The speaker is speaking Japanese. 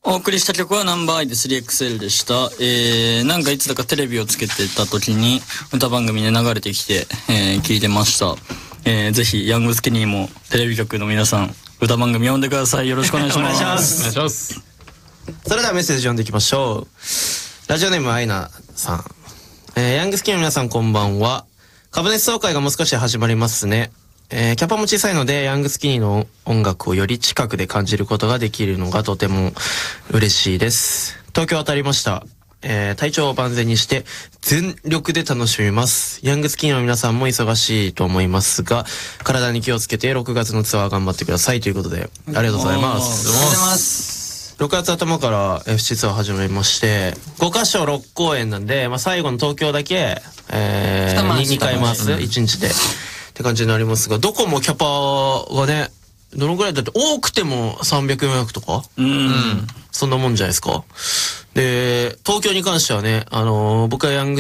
お送りした曲はナンバーアイで 3XL でした。なんかいつだかテレビをつけてた時に歌番組で流れてきて、聞いてました。ぜひヤングスキニーもテレビ局の皆さん歌番組読んでください。よろしくお願いします。 お願いします。それではメッセージ読んでいきましょう。ラジオネームアイナさん、ヤングスキニーの皆さんこんばんは。株主総会がもう少しで始まりますね。キャパも小さいのでヤングスキニーの音楽をより近くで感じることができるのがとても嬉しいです。東京当たりました。体調を万全にして全力で楽しみます。ヤングスキニーの皆さんも忙しいと思いますが、体に気をつけて6月のツアー頑張ってくださいということで、ありがとうございます。 ありがとうございます。 6月頭から FC ツアー始まりまして、5カ所6公演なんで、最後の東京だけ、2回回す、1日で。って感じになりますが、どこもキャパがね、どのぐらいだって多くても300、400とかそんなもんじゃないですか。で、東京に関してはね、僕はヤング